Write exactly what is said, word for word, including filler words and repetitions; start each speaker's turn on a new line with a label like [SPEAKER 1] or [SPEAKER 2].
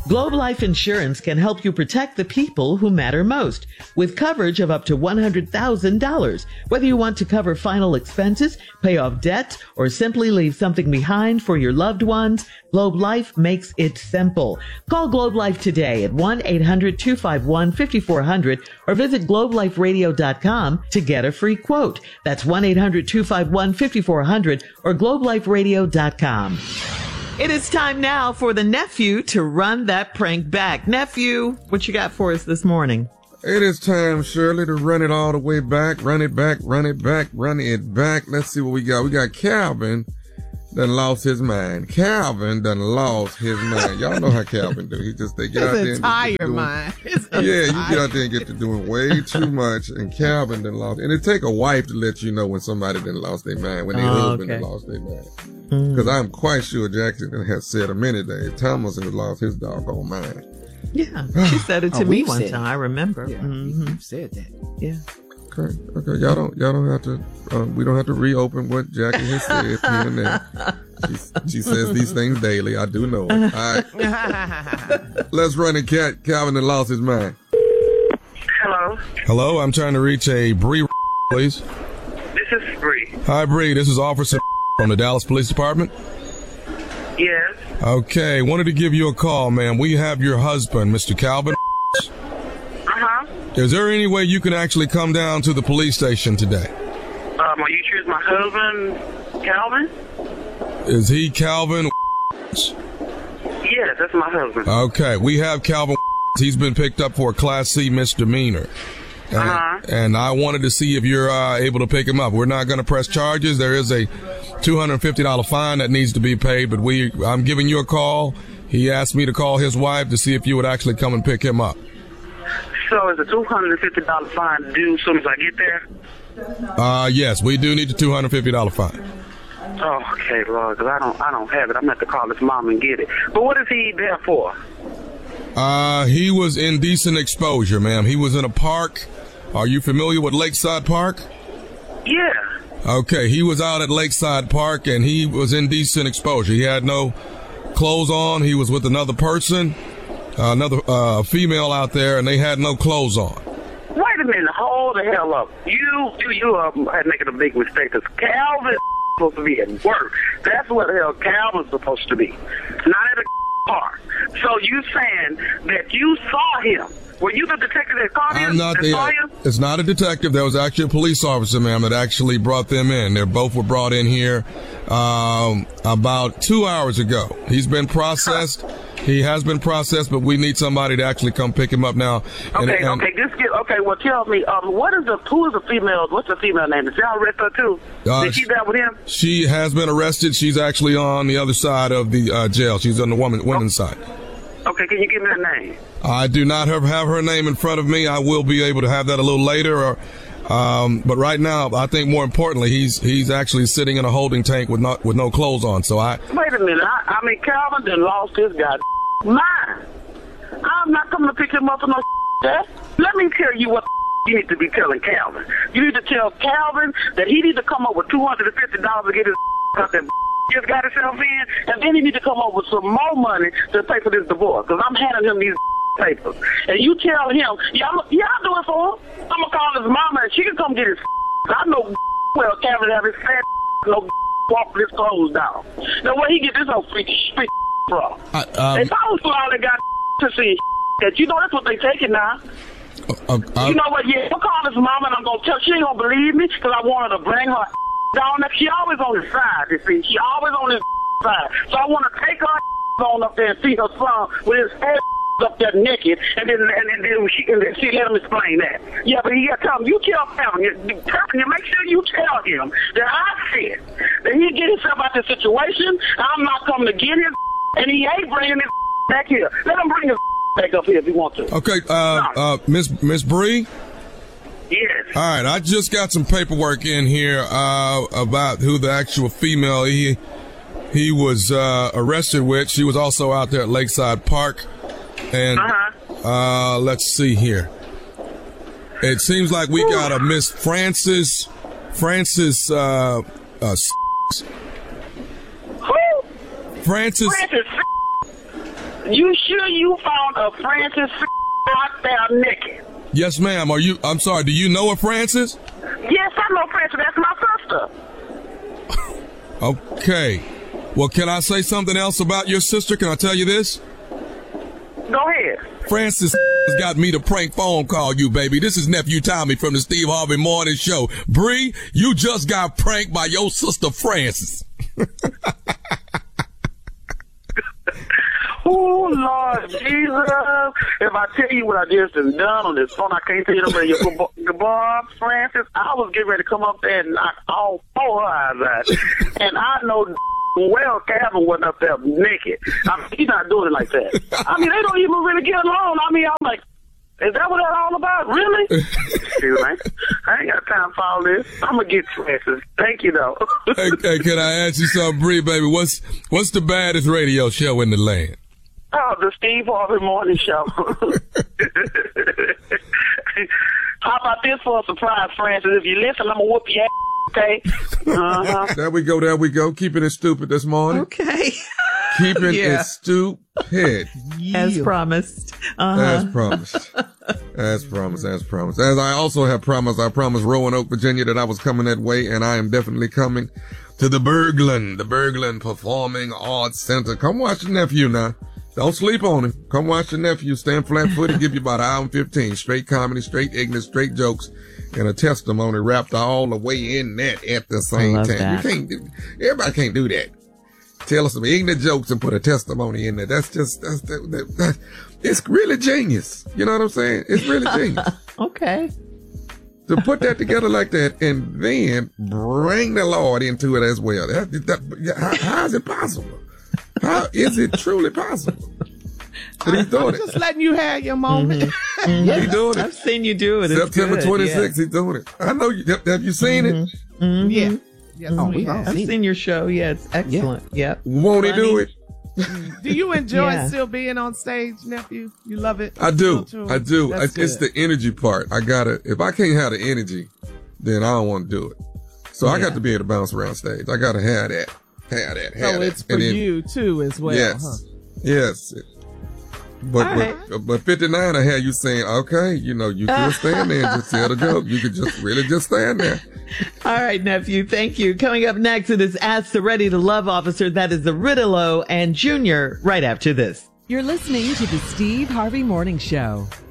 [SPEAKER 1] Globe Life Insurance can help you protect the people who matter most with coverage of up to one hundred thousand dollars. Whether you want to cover final expenses, pay off debt, or simply leave something behind for your loved ones, Globe Life makes it simple. Call Globe Life today at one eight hundred two five one five four zero zero or visit globe life radio dot com to get a free quote. That's one eight hundred two five one five four zero zero or globe life radio dot com. It is time now for the nephew to run that prank back. Nephew, what you got for us this morning?
[SPEAKER 2] It is time, Shirley, to run it all the way back, run it back, run it back, run it back. Let's see what we got. We got Calvin done lost his mind. Calvin done lost his mind. Y'all know how Calvin do. He just, they get out there and
[SPEAKER 3] entire
[SPEAKER 2] doing,
[SPEAKER 3] mind.
[SPEAKER 2] Yeah, you get out there and get to doing way too much, and Calvin done lost. And it take a wife to let you know when somebody done lost their mind, when their
[SPEAKER 1] oh,
[SPEAKER 2] husband
[SPEAKER 1] okay.
[SPEAKER 2] done lost their mind. Because mm. I'm quite sure Jackson has said a minute that Thomas has lost his doggone mind.
[SPEAKER 1] Yeah, she said it to
[SPEAKER 3] oh,
[SPEAKER 1] me one
[SPEAKER 3] time.
[SPEAKER 1] I remember.
[SPEAKER 3] Yeah,
[SPEAKER 1] mm-hmm.
[SPEAKER 3] you said that.
[SPEAKER 1] Yeah.
[SPEAKER 2] Okay, okay. Y'all don't, y'all don't have to. Um, we don't have to reopen what Jackie has said here and there. She, she says these things daily. I do know it. All right. Let's run it, Cat. Calvin has lost his mind.
[SPEAKER 4] Hello.
[SPEAKER 2] Hello, I'm trying to reach a Bree, please.
[SPEAKER 4] This is Bree.
[SPEAKER 2] Hi, Bree. This is Officer from the Dallas Police Department.
[SPEAKER 4] Yes.
[SPEAKER 2] Okay, wanted to give you a call, ma'am. We have your husband, Mister Calvin.
[SPEAKER 4] Uh-huh.
[SPEAKER 2] Is there any way you can actually come down to the police station today?
[SPEAKER 4] Um, are you sure it's my husband, Calvin?
[SPEAKER 2] Is he Calvin?
[SPEAKER 4] Yes, that's my husband.
[SPEAKER 2] Okay, we have Calvin. He's been picked up for a Class C misdemeanor. And,
[SPEAKER 4] uh-huh.
[SPEAKER 2] and I wanted to see if you're uh, able to pick him up. We're not going to press charges. There is a two hundred fifty dollars fine that needs to be paid, but we, I'm giving you a call. He asked me to call his wife to see if you would actually come and pick him up.
[SPEAKER 4] So is the two hundred fifty dollars fine due as soon as I get there?
[SPEAKER 2] Uh, yes, we do need the two hundred fifty dollars fine.
[SPEAKER 4] Oh, okay, Lord, because I don't, I don't have it. I'm going to have to call his mom and get it. But what is he there for?
[SPEAKER 2] Uh, he was indecent exposure, ma'am. He was in a park. Are you familiar with Lakeside Park?
[SPEAKER 4] Yeah.
[SPEAKER 2] Okay, he was out at Lakeside Park, and he was indecent exposure. He had no clothes on. He was with another person, uh, another uh, female out there, and they had no clothes on.
[SPEAKER 4] Wait a minute. Hold the hell up. You, you, you are making a big mistake, because Calvin's supposed to be at work. That's what the hell Calvin's supposed to be, not at a park. So you saying that you saw him? Were you the detective that caught him?
[SPEAKER 2] I'm not the. Uh, it's not a detective. There was actually a police officer, ma'am, that actually brought them in. They both were brought in here um, about two hours ago. He's been processed. He has been processed, but we need somebody to actually come pick him up now. And,
[SPEAKER 4] okay,
[SPEAKER 2] and,
[SPEAKER 4] okay. Just get okay. Well, tell me, um, what is the who is the female? What's the female name? Did y'all arrest her too?
[SPEAKER 2] Uh,
[SPEAKER 4] Did she there with him?
[SPEAKER 2] She has been arrested. She's actually on the other side of the uh, jail. She's on the woman women's
[SPEAKER 4] oh.
[SPEAKER 2] side.
[SPEAKER 4] Okay, can you give me her name?
[SPEAKER 2] I do not have, have her name in front of me. I will be able to have that a little later. Or, um, but right now, I think more importantly, he's he's actually sitting in a holding tank with not with no clothes on. So I
[SPEAKER 4] wait a minute. I, I mean, Calvin done lost his god mind. I'm not coming to pick him up for no that. Let me tell you what you need to be telling Calvin. You need to tell Calvin that he needs to come up with two hundred and fifty dollars to get his out that just got himself in, and then he need to come up with some more money to pay for this divorce, because I'm handing him these papers. And you tell him, yeah, I'm, yeah, I'll do it for him. I'm going to call his mama, and she can come get his I know well Calvin have his fat no walk his clothes down. Now, where he get this old freaky street from?
[SPEAKER 2] I, um,
[SPEAKER 4] if I was all they got to see that, you know, that's what they taking now.
[SPEAKER 2] Uh, uh,
[SPEAKER 4] you know what, yeah, I'm calling his mama, and I'm going to tell she ain't going to believe me, because I want her to bring her down there. She always on his side, you see. She always on his side. So I want to take her on up there and see her son with his head up there naked, and then and, and then she and then she let him explain that. Yeah, but he got to tell him, you tell him, you, you, you make sure you tell him that I said that he get himself out of the situation. I'm not coming to get his, and he ain't bringing his back here. Let him bring his back up here if he wants to.
[SPEAKER 2] Okay, uh, uh, Miss Miss Bree.
[SPEAKER 4] Yes.
[SPEAKER 2] All right, I just got some paperwork in here uh, about who the actual female he he was uh, arrested with. She was also out there at Lakeside Park, and
[SPEAKER 4] uh-huh.
[SPEAKER 2] uh, let's see here. It seems like we got a Miss Francis Francis uh, uh,
[SPEAKER 4] who?
[SPEAKER 2] Francis.
[SPEAKER 4] Francis. You sure you found a Francis out there naked?
[SPEAKER 2] Yes, ma'am. Are you? I'm sorry. Do you know a Francis?
[SPEAKER 4] Yes, I know Francis. That's my sister.
[SPEAKER 2] Okay. Well, can I say something else about your sister? Can I tell you this?
[SPEAKER 4] Go ahead.
[SPEAKER 2] Francis has got me to prank phone call you, baby. This is Nephew Tommy from the Steve Harvey Morning Show. Bree, you just got pranked by your sister Francis.
[SPEAKER 4] Oh, Lord Jesus. If I tell you what I just done on this phone, I can't tell you nobody. Bob Francis, I was getting ready to come up there and knock all four eyes out. And I know well Calvin wasn't up there naked. I mean, he's not doing it like that. I mean, they don't even really get along. I mean, I'm like, is that what that's all about? Really? Shoot, I, I ain't got time for all this. I'm going to get Francis. Thank you, though.
[SPEAKER 2] hey, hey, can I ask you something, Bree, baby? What's, what's the baddest radio show in the land?
[SPEAKER 4] Oh, the Steve Harvey Morning Show. How about this for a surprise, Francis? If you listen, I'm going to whoop your ass, okay? Uh-huh.
[SPEAKER 2] There we go, there we go. Keeping it stupid this morning.
[SPEAKER 1] Okay.
[SPEAKER 2] Keeping
[SPEAKER 1] Yeah.
[SPEAKER 2] it stupid.
[SPEAKER 1] As promised. Uh-huh.
[SPEAKER 2] As promised. As promised, as promised. As I also have promised, I promised Roanoke, Virginia that I was coming that way, and I am definitely coming to the Berglund, the Berglund Performing Arts Center. Come watch your nephew now. Don't sleep on him. Come watch your nephew. Stand flat-footed. Give you about an hour and fifteen. Straight comedy, straight ignorance, straight jokes, and a testimony wrapped all the way in that at the same
[SPEAKER 1] love
[SPEAKER 2] time.
[SPEAKER 1] that.
[SPEAKER 2] You can't do, everybody can't do that. Tell us some ignorant jokes and put a testimony in there. That's just, that's, that, that, that, it's really genius. You know what I'm saying? It's really genius.
[SPEAKER 1] Okay.
[SPEAKER 2] To put that together like that and then bring the Lord into it as well. That, that, how, how is it possible? How is it truly possible? But he's doing it.
[SPEAKER 3] Just letting you have your moment.
[SPEAKER 1] Mm-hmm. Mm-hmm.
[SPEAKER 2] He's doing it.
[SPEAKER 1] I've seen you do it. It's
[SPEAKER 2] September
[SPEAKER 1] good.
[SPEAKER 2] twenty-sixth,
[SPEAKER 1] Yeah.
[SPEAKER 2] he's doing it. I know you. Have, have you seen it?
[SPEAKER 1] Mhm.
[SPEAKER 3] Yeah. Yes,
[SPEAKER 1] Mhm.
[SPEAKER 3] we
[SPEAKER 1] I've
[SPEAKER 3] have.
[SPEAKER 1] seen your show. Yeah, it's excellent. Yep.
[SPEAKER 2] Won't he do it?
[SPEAKER 3] Do you enjoy
[SPEAKER 1] Yeah.
[SPEAKER 3] still being on stage, nephew? You love it?
[SPEAKER 2] I do.
[SPEAKER 3] Still too?
[SPEAKER 2] I do. I,
[SPEAKER 3] That's
[SPEAKER 2] it's
[SPEAKER 3] good.
[SPEAKER 2] the energy part. I gotta, if I can't have the energy, then I don't want to do it. So I got
[SPEAKER 1] Yeah.
[SPEAKER 2] to be able to bounce around stage. I gotta have that. Have that. Have
[SPEAKER 3] So
[SPEAKER 2] that.
[SPEAKER 3] it's for
[SPEAKER 2] And then-
[SPEAKER 3] you too as well,
[SPEAKER 2] Yes.
[SPEAKER 3] huh?
[SPEAKER 2] Yes. But,
[SPEAKER 1] All
[SPEAKER 2] but, but fifty-nine, I had you saying, okay, you know, you could stand there and just tell the joke. You could just really just stand there.
[SPEAKER 1] All right, nephew. Thank you. Coming up next, it is Ask the Ready to Love officer. That is the Riddalo and Junior right after this.
[SPEAKER 5] You're listening to the Steve Harvey Morning Show.